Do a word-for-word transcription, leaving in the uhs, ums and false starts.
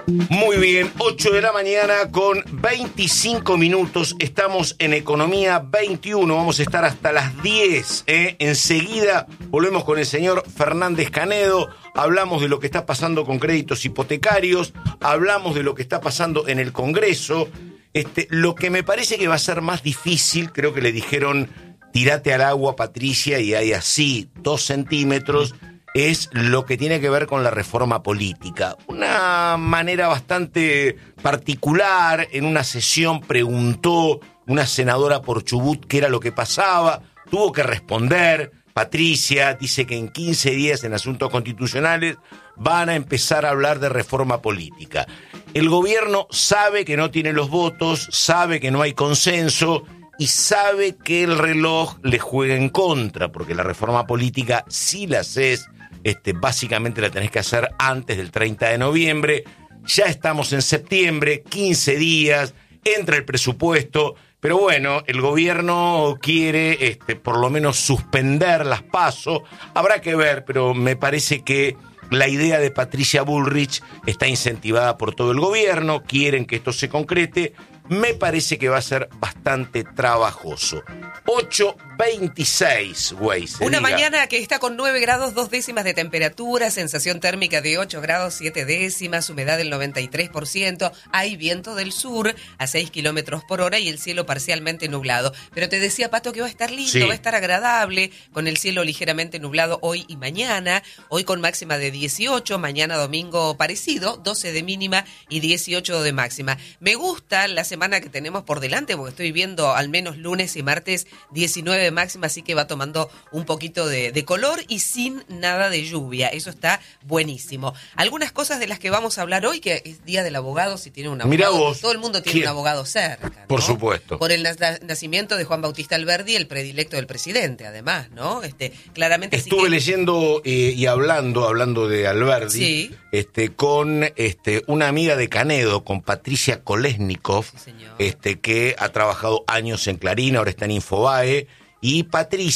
Muy bien, ocho de la mañana con veinticinco minutos. Estamos en Economía veintiuno. Vamos a estar hasta las diez. ¿eh? Enseguida volvemos con el señor Fernández Canedo. Hablamos de lo que está pasando con créditos hipotecarios. Hablamos de lo que está pasando en el Congreso. Este, lo que me parece que va a ser más difícil, creo que le dijeron, tirate al agua, Patricia, y hay así dos centímetros. Es lo que tiene que ver con la reforma política. Una manera bastante particular, en una sesión preguntó una senadora por Chubut qué era lo que pasaba, tuvo que responder. Patricia dice que en quince días en asuntos constitucionales van a empezar a hablar de reforma política. El gobierno sabe que no tiene los votos, sabe que no hay consenso y sabe que el reloj le juega en contra, porque la reforma política, si la haces, Este, básicamente la tenés que hacer antes del treinta de noviembre. Ya estamos en septiembre, quince días, entra el presupuesto, pero bueno, el gobierno quiere este, por lo menos suspender las PASO. Habrá que ver, pero me parece que la idea de Patricia Bullrich está incentivada por todo el gobierno, quieren que esto se concrete. Me parece que va a ser bastante trabajoso. ocho veintiséis, güey. Una diga. mañana que está con nueve grados, dos décimas de temperatura, sensación térmica de ocho grados, siete décimas, humedad del noventa y tres por ciento, hay viento del sur a seis kilómetros por hora y el cielo parcialmente nublado. Pero te decía, Pato, que va a estar lindo, sí. va a estar agradable, con el cielo ligeramente nublado hoy y mañana, hoy con máxima de dieciocho, mañana domingo parecido, doce de mínima y dieciocho de máxima. Me gusta la semana que tenemos por delante, porque estoy viendo al menos lunes y martes diecinueve de máxima, así que va tomando un poquito de, de color y sin nada de lluvia. Eso está buenísimo. Algunas cosas de las que vamos a hablar hoy, que es Día del Abogado, si tiene un abogado. Mirá vos. Todo el mundo tiene ¿Quién? un abogado cerca, ¿no? Por supuesto. Por el nas- nacimiento de Juan Bautista Alberdi, el predilecto del presidente, además, ¿no? Este, claramente. Estuve que... leyendo eh, y hablando, hablando de Alberdi, sí. este, con este, una amiga de Canedo, con Patricia Kolesnikov, sí, este, que ha trabajado años en Clarín, ahora está en Infobae, y Patricia